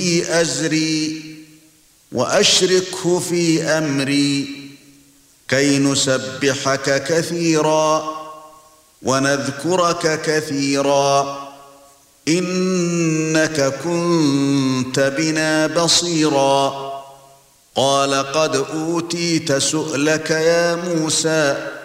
به أزري وأشركه في أمري كي نسبحك كثيرا ونذكرك كثيرا إنك كنت بنا بصيرا قال قد أوتيت سؤلك يا موسى